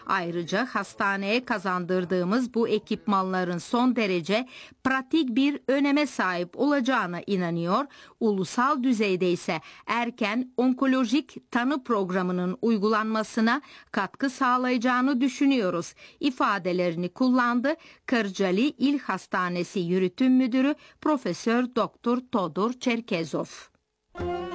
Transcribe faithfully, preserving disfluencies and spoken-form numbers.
Ayrıca hastaneye kazandırdığımız bu ekipmanların son derece pratik bir öneme sahip olacağına inanıyor. Ulusal düzeyde ise erken onkolojik tanı programının uygulanmasına katkı sağlayacağını düşünüyoruz ifadelerini kullandı. Kırcaali İl Hastanesi Yürütüm Müdürü Profesör Doktor Todor Çerkezov.